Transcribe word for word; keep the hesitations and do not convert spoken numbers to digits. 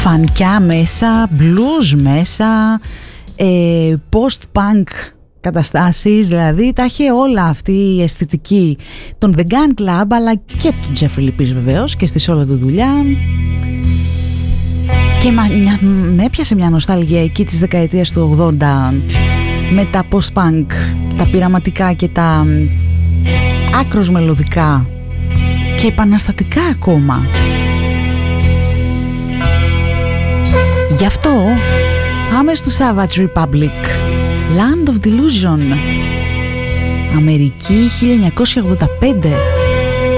φανκιά μέσα, blues μέσα, ε, post-punk καταστάσεις, δηλαδή τα είχε όλα αυτή η αισθητική των The Gun Club, αλλά και του Jeffrey Lee Pierce βεβαίως και στη όλη του δουλειά. Και μα, μια, με έπιασε μια νοσταλγία εκεί της δεκαετίας του ογδόντα με τα post-punk, τα πειραματικά και τα άκρος μελωδικά και επαναστατικά ακόμα. Γι' αυτό πάμε στο Savage Republic, Land of Delusion, Αμερική χίλια εννιακόσια ογδόντα πέντε.